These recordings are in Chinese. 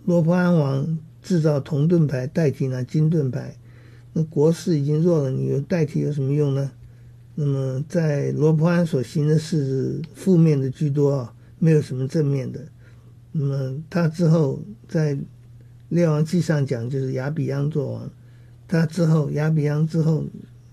罗波安王制造铜盾牌代替那金盾牌，那国势已经弱了，你代替有什么用呢？那么在罗波安所行的事负面的居多啊，没有什么正面的。那么他之后在列王记上讲，就是亚比央做王，亚比央之后，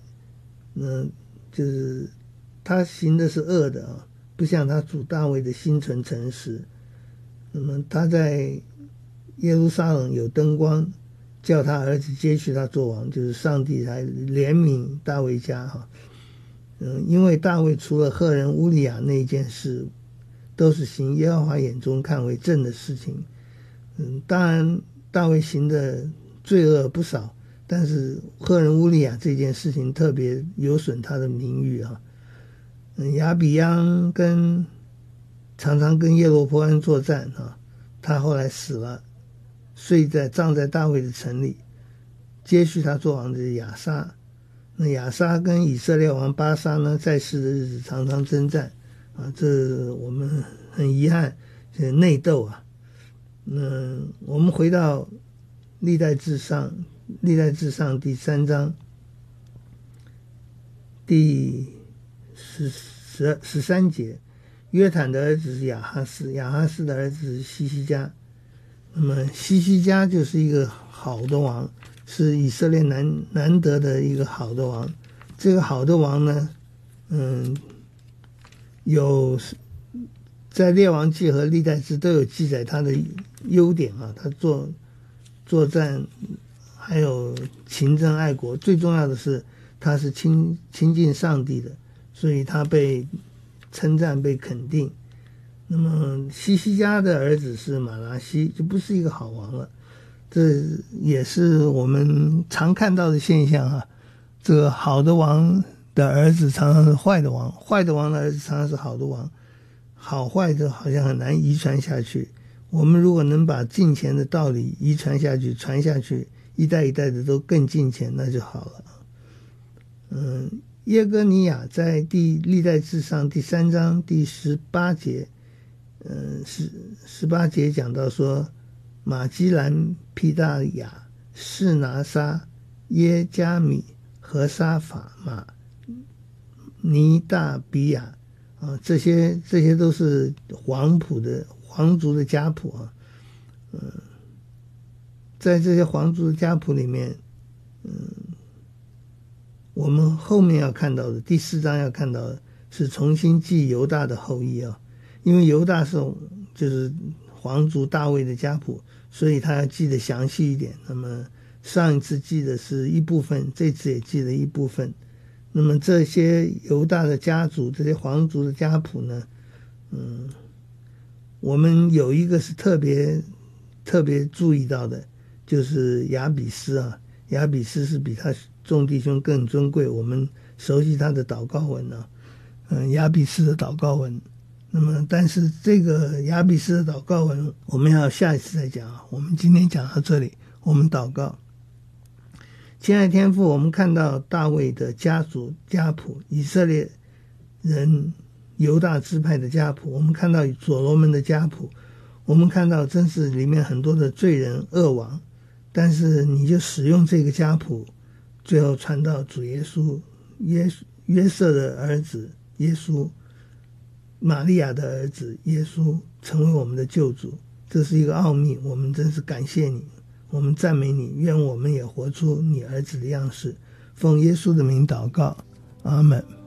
就是他行的是恶的啊，不像他主大卫的心存诚实。那么他在耶路撒冷有灯光，叫他儿子接续他做王，就是上帝才怜悯大卫家哈。因为大卫除了赫人乌利亚那一件事，都是行耶和华眼中看为正的事情。当然大卫行的罪恶不少，但是赫人乌利亚这件事情特别有损他的名誉啊。亚比央常常跟耶罗波安作战啊，他后来死了，葬在大卫的城里。接续他做王的是亚撒。那亚撒跟以色列王巴沙呢，在世的日子常常征战啊，这我们很遗憾，这内斗啊。我们回到历代志上第3章第13节，约坦的儿子是亚哈斯，亚哈斯的儿子是西西家。那么西西家就是一个好的王，是以色列难得的一个好的王。这个好的王呢，有在列王记和历代志都有记载他的优点啊，他作战还有勤政爱国，最重要的是他是亲近上帝的，所以他被称赞被肯定。那么西西家的儿子是马拿西，就不是一个好王了，这也是我们常看到的现象啊。这个好的王的儿子常常是坏的王，坏的王的儿子常常是好的王，好坏的好像很难遗传下去。我们如果能把敬虔的道理遗传下去，传下去，一代一代的都更敬虔，那就好了。耶哥尼亚在历代志上第3章第18节，18节讲到说，马基兰、皮大雅、士拿沙、耶加米、何沙法、马尼大比亚啊，这些都是皇族的家谱啊。在这些皇族的家谱里面，我们后面要看到的第4章要看到的是重新记犹大的后裔啊，因为犹大就是皇族大卫的家谱，所以他要记得详细一点。那么上一次记的是一部分，这次也记了一部分。那么这些犹大的家族，这些皇族的家谱呢，我们有一个是特别注意到的，就是亚比斯啊。亚比斯是比他众弟兄更尊贵，我们熟悉他的祷告文啊，亚比斯的祷告文。那么但是这个亚比斯的祷告文我们要下一次再讲啊，我们今天讲到这里，我们祷告。亲爱的天父，我们看到大卫的家族家谱，以色列人犹大支派的家谱，我们看到所罗门的家谱，我们看到真是里面很多的罪人恶王，但是你就使用这个家谱，最后传到主耶稣，约瑟的儿子耶稣，玛利亚的儿子耶稣成为我们的救主，这是一个奥秘，我们真是感谢你，我们赞美你，愿我们也活出你儿子的样式。奉耶稣的名祷告，阿们。